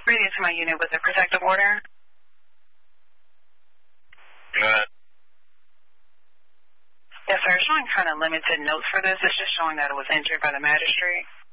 Reading to my unit with a protective order. Good. Yes, sir. Showing kind of limited notes for this. It's just showing that it was entered by the magistrate.